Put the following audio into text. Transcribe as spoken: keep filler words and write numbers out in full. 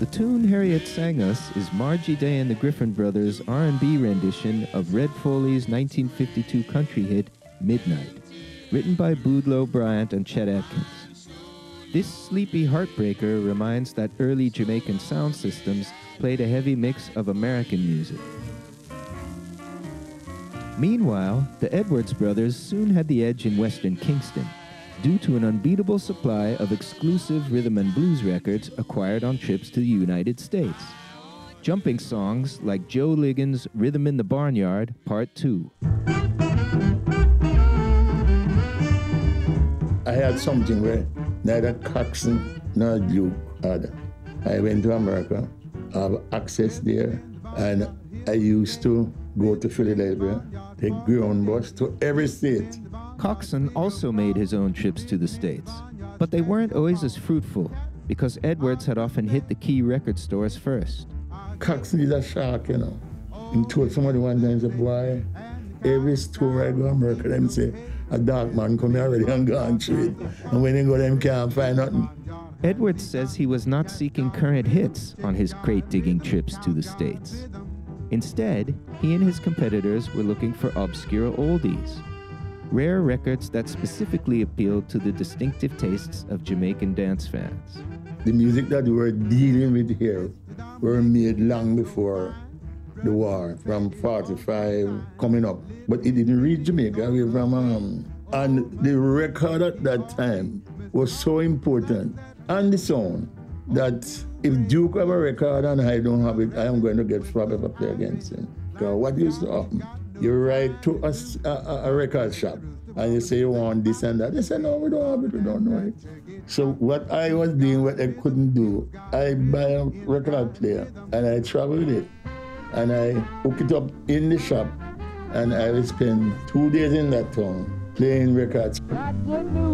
The tune Harriet sang us is Margie Day and the Griffin Brothers' R and B rendition of Red Foley's nineteen fifty-two country hit, Midnight, written by Boudleaux Bryant and Chet Atkins. This sleepy heartbreaker reminds that early Jamaican sound systems played a heavy mix of American music. Meanwhile, the Edwards brothers soon had the edge in Western Kingston, due to an unbeatable supply of exclusive rhythm and blues records acquired on trips to the United States. Jumping songs like Joe Ligon's Rhythm in the Barnyard, Part two. I had something where neither Coxsone nor Duke had. I went to America, I have access there, and I used to go to Philadelphia, take ground bus to every state. Coxsone also made his own trips to the States, but they weren't always as fruitful because Edwards had often hit the key record stores first. Coxsone is a shark, you know. He told somebody one time, he said, boy, every store I go to America, them say, a dark man come here already and gone through it. And when they go, them can't find nothing. Edwards says he was not seeking current hits on his crate-digging trips to the States. Instead, he and his competitors were looking for obscure oldies, rare records that specifically appealed to the distinctive tastes of Jamaican dance fans. The music that we were dealing with here were made long before the war, from forty-five coming up. But it didn't reach Jamaica away from um, and the record at that time was so important, and the sound, that if Duke have a record and I don't have it, I am going to get trouble if I play against him. Because what used to happen? You write to a, a, a record shop and you say you want this and that. They say, no, we don't have it, we don't know it. So what I was doing, what I couldn't do, I buy a record player and I travel with it. And I hook it up in the shop and I will spend two days in that town playing records.